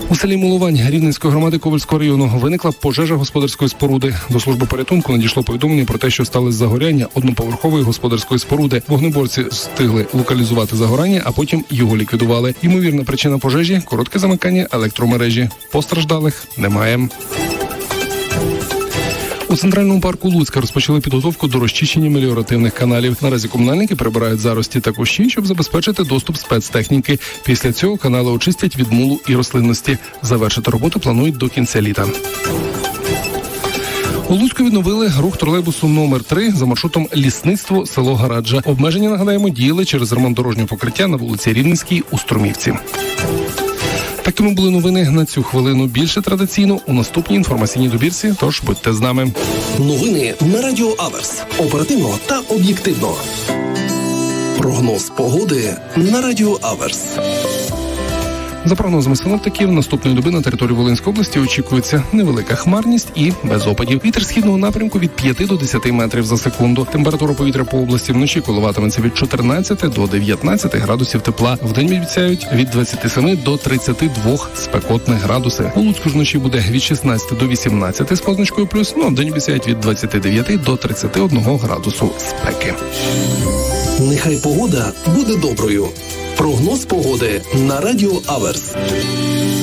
У селі Мулувань Рівненської громади Ковельського району виникла пожежа господарської споруди. До служби порятунку надійшло повідомлення про те, що сталося загоряння одноповерхової господарської споруди. Вогнеборці встигли локалізувати загорання, а потім його ліквідували. Ймовірна причина пожежі – коротке замикання електромережі. Постраждалих немає. У Центральному парку Луцька розпочали підготовку до розчищення меліоративних каналів. Наразі комунальники прибирають зарості та кущі, щоб забезпечити доступ спецтехніки. Після цього канали очистять від мулу і рослинності. Завершити роботу планують до кінця літа. У Луцьку відновили рух тролейбусу номер 3 за маршрутом Лісництво, село Гараджа. Обмеження, нагадаємо, діяли через ремонт дорожнього покриття на вулиці Рівненській у Струмівці. Такими були новини на цю хвилину. Більше традиційно у наступній інформаційній добірці, тож будьте з нами. Новини на Радіо Аверс. Оперативно та об'єктивно. Прогноз погоди на Радіо Аверс. За прогнозами синоптиків, наступної доби на території Волинської області очікується невелика хмарність і без опадів. Вітер східного напрямку від 5 до 10 метрів за секунду. Температура повітря по області вночі коливатиметься від 14 до 19 градусів тепла. Вдень обіцяють від 27 до 32 спекотних градуси. У Луцьку ж вночі буде від 16 до 18 з позначкою плюс, а вдень обіцяють від 29 до 31 градусу спеки. Нехай погода буде доброю. Прогноз погоди на Радіо Аверс.